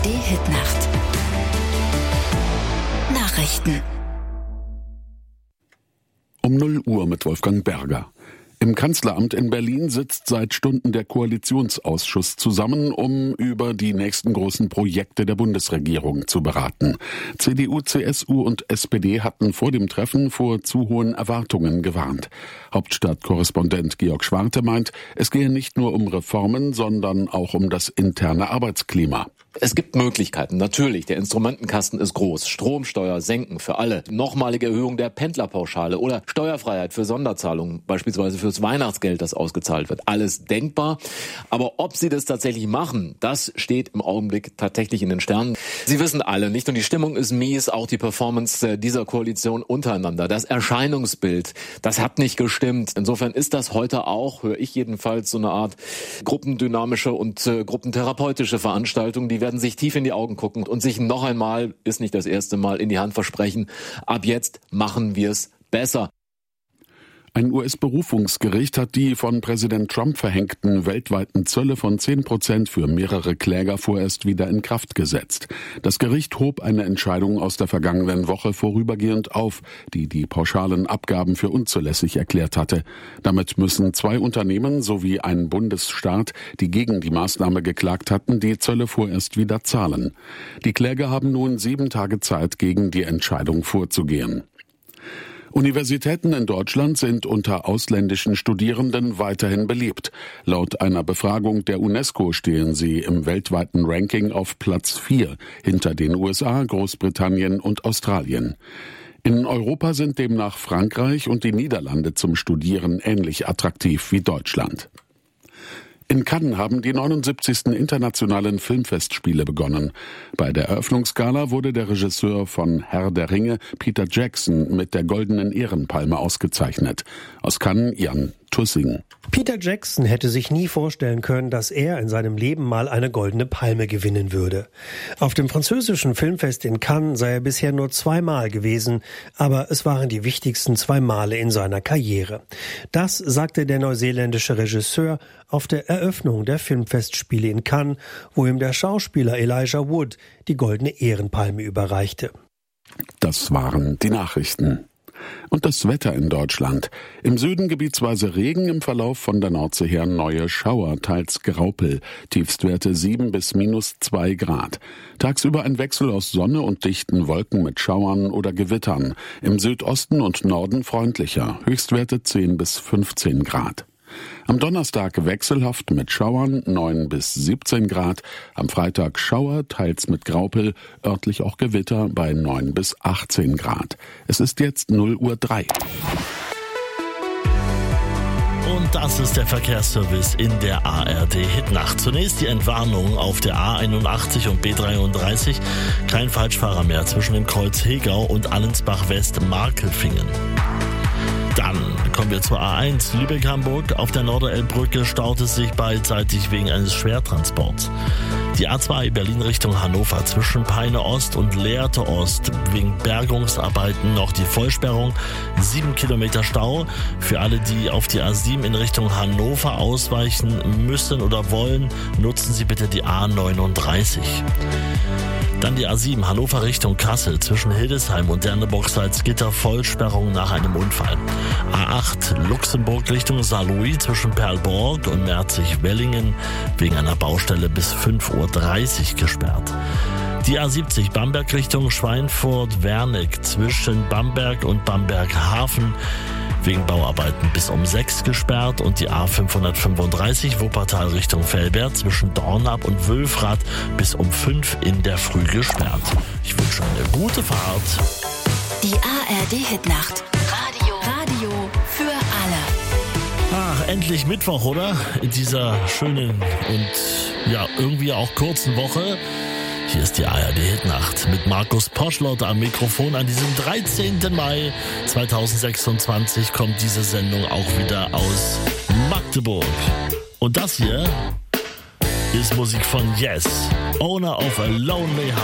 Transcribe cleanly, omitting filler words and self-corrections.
ARD-Hitnacht. Nachrichten. Um 0 Uhr mit Wolfgang Berger. Im Kanzleramt in Berlin sitzt seit Stunden der Koalitionsausschuss zusammen, um über die nächsten großen Projekte der Bundesregierung zu beraten. CDU, CSU und SPD hatten vor dem Treffen vor zu hohen Erwartungen gewarnt. Hauptstadtkorrespondent Georg Schwarte meint, es gehe nicht nur um Reformen, sondern auch um das interne Arbeitsklima. Es gibt Möglichkeiten, natürlich. Der Instrumentenkasten ist groß. Stromsteuer senken für alle. Nochmalige Erhöhung der Pendlerpauschale oder Steuerfreiheit für Sonderzahlungen, beispielsweise fürs Weihnachtsgeld, das ausgezahlt wird. Alles denkbar. Aber ob sie das tatsächlich machen, das steht im Augenblick tatsächlich in den Sternen. Sie wissen alle, nicht nur die Stimmung ist mies, auch die Performance dieser Koalition untereinander. Das Erscheinungsbild, das hat nicht gestimmt. Insofern ist das heute auch, höre ich jedenfalls, so eine Art gruppendynamische und gruppentherapeutische Veranstaltung. Die werden sich tief in die Augen gucken und sich noch einmal, ist nicht das erste Mal, in die Hand versprechen, ab jetzt machen wir es besser. Ein US-Berufungsgericht hat die von Präsident Trump verhängten weltweiten Zölle von 10% für mehrere Kläger vorerst wieder in Kraft gesetzt. Das Gericht hob eine Entscheidung aus der vergangenen Woche vorübergehend auf, die die pauschalen Abgaben für unzulässig erklärt hatte. Damit müssen 2 Unternehmen sowie ein Bundesstaat, die gegen die Maßnahme geklagt hatten, die Zölle vorerst wieder zahlen. Die Kläger haben nun 7 Tage Zeit, gegen die Entscheidung vorzugehen. Universitäten in Deutschland sind unter ausländischen Studierenden weiterhin beliebt. Laut einer Befragung der UNESCO stehen sie im weltweiten Ranking auf Platz 4, hinter den USA, Großbritannien und Australien. In Europa sind demnach Frankreich und die Niederlande zum Studieren ähnlich attraktiv wie Deutschland. In Cannes haben die 79. internationalen Filmfestspiele begonnen. Bei der Eröffnungsgala wurde der Regisseur von Herr der Ringe, Peter Jackson, mit der Goldenen Ehrenpalme ausgezeichnet. Aus Cannes, Jan Tussing. Peter Jackson hätte sich nie vorstellen können, dass er in seinem Leben mal eine Goldene Palme gewinnen würde. Auf dem französischen Filmfest in Cannes sei er bisher nur 2 Mal gewesen, aber es waren die wichtigsten 2 Male in seiner Karriere. Das sagte der neuseeländische Regisseur auf der Eröffnung der Filmfestspiele in Cannes, wo ihm der Schauspieler Elijah Wood die Goldene Ehrenpalme überreichte. Das waren die Nachrichten. Und das Wetter in Deutschland. Im Süden gebietsweise Regen, im Verlauf von der Nordsee her neue Schauer, teils Graupel. Tiefstwerte 7 bis -2 Grad. Tagsüber ein Wechsel aus Sonne und dichten Wolken mit Schauern oder Gewittern. Im Südosten und Norden freundlicher. Höchstwerte 10 bis 15 Grad. Am Donnerstag wechselhaft mit Schauern 9 bis 17 Grad. Am Freitag Schauer, teils mit Graupel, örtlich auch Gewitter bei 9 bis 18 Grad. Es ist jetzt 0:03 Uhr. Und das ist der Verkehrsservice in der ARD-Hitnacht. Zunächst die Entwarnung auf der A81 und B33. Kein Falschfahrer mehr zwischen dem Kreuz Hegau und Allensbach-West-Markelfingen. Dann kommen wir zur A1 Lübeck-Hamburg. Auf der Norderelbbrücke staut es sich beidseitig wegen eines Schwertransports. Die A2 Berlin Richtung Hannover zwischen Peine Ost und Lehrte Ost wegen Bergungsarbeiten noch die Vollsperrung. 7 Kilometer Stau. Für alle, die auf die A7 in Richtung Hannover ausweichen müssen oder wollen, nutzen Sie bitte die A39. Dann die A7 Hannover Richtung Kassel zwischen Hildesheim und Derneburg-Salzgitter Vollsperrung nach einem Unfall. A8 Luxemburg Richtung Saarlouis zwischen Perlborg und Merzig-Wellingen wegen einer Baustelle bis 5:30 Uhr gesperrt. Die A70 Bamberg Richtung Schweinfurt-Wernig zwischen Bamberg und Bamberg-Hafen wegen Bauarbeiten bis um 6 gesperrt und die A535 Wuppertal Richtung Velbert zwischen Dornap und Wülfrath bis um 5 in der Früh gesperrt. Ich wünsche eine gute Fahrt. Die ARD-Hitnacht. Radio für alle. Ach, endlich Mittwoch, oder? In dieser schönen und ja irgendwie auch kurzen Woche. Hier ist die ARD-Hitnacht mit Markus Poschlott am Mikrofon. An diesem 13. Mai 2026 kommt diese Sendung auch wieder aus Magdeburg. Und das hier ist Musik von Yes, Owner of a Lonely Heart.